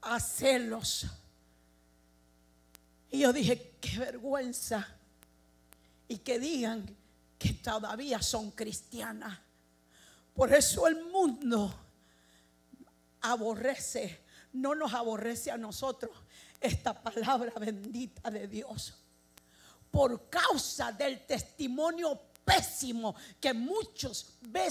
a celos. Y yo dije, qué vergüenza. Y que digan que todavía son cristianas. Por eso el mundo aborrece, no nos aborrece a nosotros esta palabra bendita de Dios. Por causa del testimonio pésimo que muchos veces